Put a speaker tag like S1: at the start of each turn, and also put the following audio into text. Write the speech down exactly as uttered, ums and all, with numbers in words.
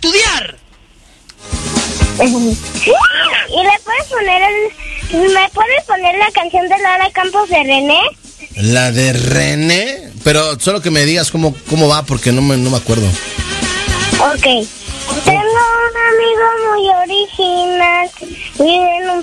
S1: estudiar.
S2: ¿Y le puedes poner el, me puedes poner la canción de Lara Campos de René?
S3: ¿La de René? Pero solo que me digas cómo, cómo va, porque no me, no me acuerdo.
S2: Ok. Tengo un amigo muy original, vive en un